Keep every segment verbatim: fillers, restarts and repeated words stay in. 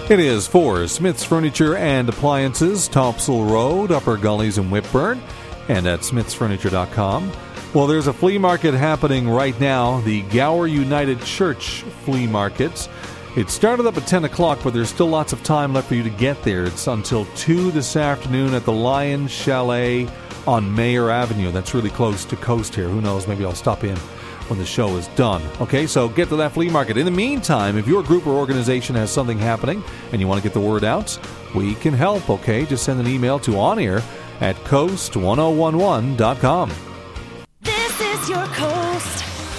It is for Smith's Furniture and Appliances, Topsail Road, Upper Gullies in Whitburn, and at smiths furniture dot com. Well, there's a flea market happening right now, the Gower United Church Flea Market. It started up at ten o'clock, but there's still lots of time left for you to get there. It's until two this afternoon at the Lion Chalet on Mayer Avenue. That's really close to Coast here. Who knows? Maybe I'll stop in when the show is done. Okay, so get to that flea market. In the meantime, if your group or organization has something happening and you want to get the word out, we can help, okay? Just send an email to onair at coast ten eleven dot com. This is your Coast.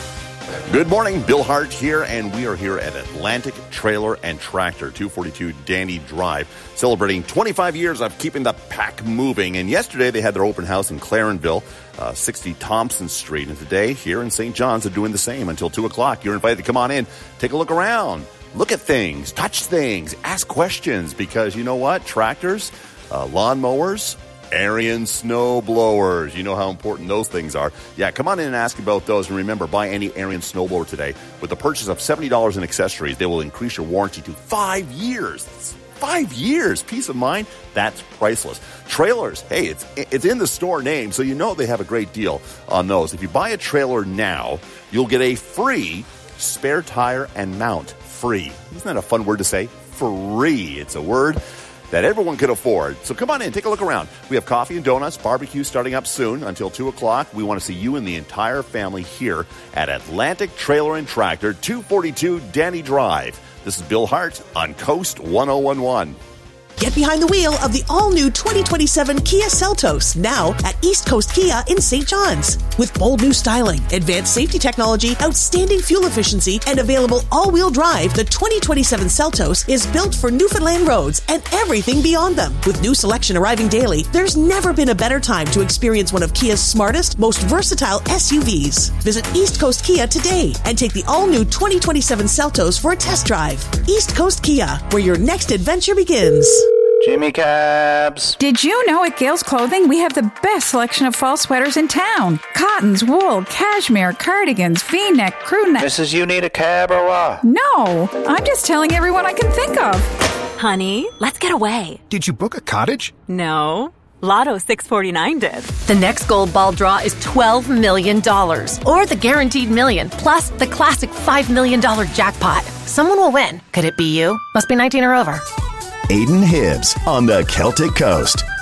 Good morning, Bill Hart here, and we are here at Atlantic Trailer and Tractor, two forty-two Danny Drive, celebrating twenty-five years of keeping the pack moving. And yesterday they had their open house in Clarenville, uh, sixty Thompson Street. And today, here in Saint John's, they're doing the same until two o'clock. You're invited to come on in, take a look around, look at things, touch things, ask questions, because you know what? Tractors, uh, lawnmowers, Ariens snow blowers. You know how important those things are. Yeah, come on in and ask about those. And remember, buy any Ariens snow blower today. With the purchase of seventy dollars in accessories, they will increase your warranty to five years. That's five years. Peace of mind, that's priceless. Trailers, hey, it's it's in the store name, so you know they have a great deal on those. If you buy a trailer now, you'll get a free spare tire and mount. Free. Isn't that a fun word to say? Free. It's a word that everyone can afford. So come on in, take a look around. We have coffee and donuts, barbecue starting up soon until two o'clock. We want to see you and the entire family here at Atlantic Trailer and Tractor, two forty-two Danny Drive. This is Bill Hart on Coast ten eleven. Get behind the wheel of the all-new twenty twenty-seven Kia Seltos, now at East Coast Kia in Saint John's. With bold new styling, advanced safety technology, outstanding fuel efficiency, and available all-wheel drive, the twenty twenty-seven Seltos is built for Newfoundland roads and everything beyond them. With new selection arriving daily, there's never been a better time to experience one of Kia's smartest, most versatile S U Vs. Visit East Coast Kia today and take the all-new twenty twenty-seven Seltos for a test drive. East Coast Kia, where your next adventure begins. Jimmy Cabs. Did you know at Gales Clothing we have the best selection of fall sweaters in town? Cottons, wool, cashmere, cardigans, V-neck, crew neck. Missus You need a cab or what? No, I'm just telling everyone I can think of. Honey, let's get away. Did you book a cottage? No. Lotto six forty-nine did. The next gold ball draw is twelve million dollars. Or the guaranteed million, plus the classic five million dollars jackpot. Someone will win. Could it be you? Must be nineteen or over. Aiden Hibbs on the Celtic Coast.